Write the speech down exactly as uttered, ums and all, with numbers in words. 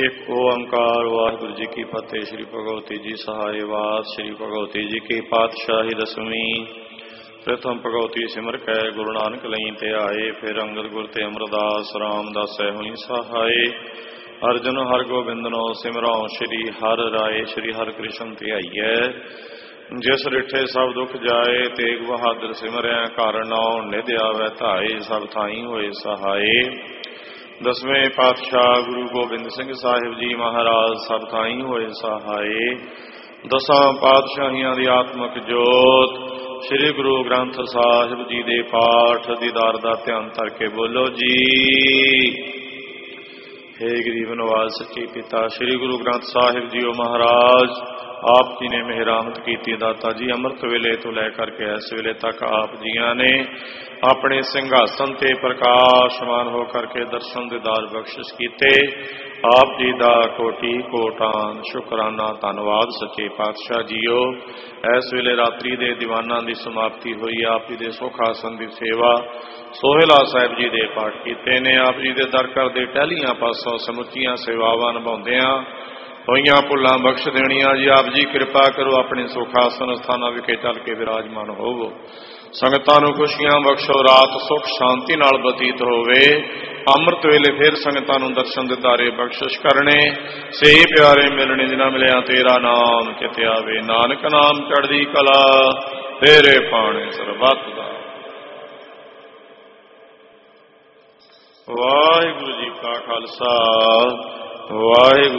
एक ओंकार वाहिगुरु जी की फतेह। श्री भगवती जी सहाय वास। श्री भगवती जी की पातशाही दसवीं। प्रथम भगवती सिमर कै गुरु नानक लई ते आए। फिर अंगद गुर ते अमरदास रामदास हुई सहाय। अर्जुन हर गोबिंद नो सिमरौ श्री हर राय। श्री हर कृष्ण ध्याईऐ जिस रिठे सब दुख जाए। तेग बहादुर सिमरै घर नौ निध आवै धाए। सब थाई होए सहाय। दसवें पातशाह गुरु गोबिंद सिंह साहिब जी महाराज सब थाई होए सहाय। दसां पातशाहियां दी आत्मक जोत श्री गुरु ग्रंथ साहिब जी दे पाठ दीदार दा ध्यान धर के बोलो जी। हे गरीब नवाज सच्चे पिता श्री गुरु ग्रंथ साहिब जी महाराज आप जी ने मेहरामत की। दाता जी अमृत वेले तो लैकर के इस वेले तक आप जिया ने अपने सिंघासन ते प्रकाशमान होकर के दर्शन दीदार बख्शिश कीते। आप जी दा कोटि कोटान शुकराना धन्नवाद सच्चे पातशाह जीओ। इस वेले रात्रि दे दीवाना की समाप्ति हुई। आप जी दे सुख आसन की सेवा सोहेला साहिब जी दे पाठ कीते ने। आप जी दे दर कर दे टहलियां पासों समुचियां सेवावां निभाउंदियां होइयां भुलां बख्श देणियां जी। आप जी कृपा करो अपने सुखासन स्थानां विखे चल के विराजमान होवो। संगतां नूं खुशियां बख्शो। रात सुख शांति नाल बतीत होवे। अमृत वेले फिर संगतां नूं दर्शन दिदारे बख्शिश करने। से प्यारे मिलने जिन्हां मिलिया तेरा नाम चित आवे। नानक नाम चढ़दी कला तेरे पाणे सरबत दा। वाहिगुरु जी का खालसा वाहिगुरु